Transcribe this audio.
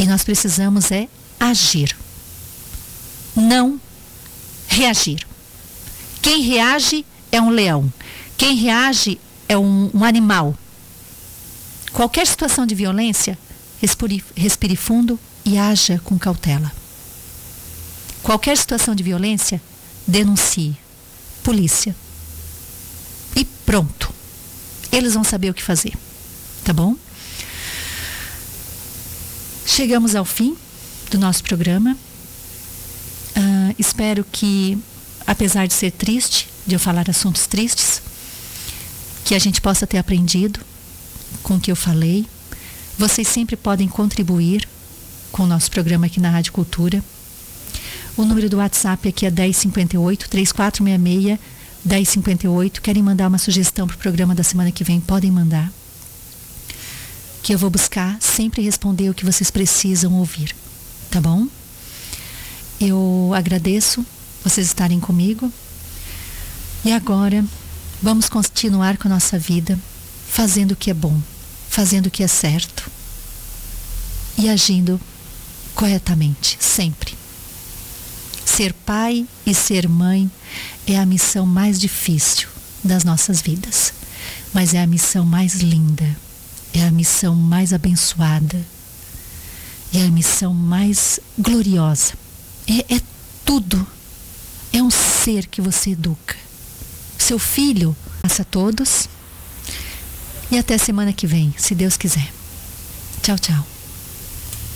E nós precisamos agir, não reagir. Quem reage é um leão. Quem reage é um animal. Qualquer situação de violência, respire fundo e haja com cautela. Qualquer situação de violência, denuncie. Polícia. E pronto. Eles vão saber o que fazer. Tá bom? Chegamos ao fim do nosso programa. Espero que, apesar de ser triste, de eu falar assuntos tristes, que a gente possa ter aprendido com o que eu falei. Vocês sempre podem contribuir com o nosso programa aqui na Rádio Cultura. O número do WhatsApp aqui é 1058-3466-1058. Querem mandar uma sugestão para o programa da semana que vem? Podem mandar. Que eu vou buscar sempre responder o que vocês precisam ouvir. Tá bom? Eu agradeço vocês estarem comigo. E agora, vamos continuar com a nossa vida, fazendo o que é bom, fazendo o que é certo e agindo corretamente, sempre. Ser pai e ser mãe é a missão mais difícil das nossas vidas, mas é a missão mais linda, é a missão mais abençoada, é a missão mais gloriosa. É tudo. É um ser que você educa. Seu filho. Abraço a todos. E até semana que vem, se Deus quiser. Tchau, tchau.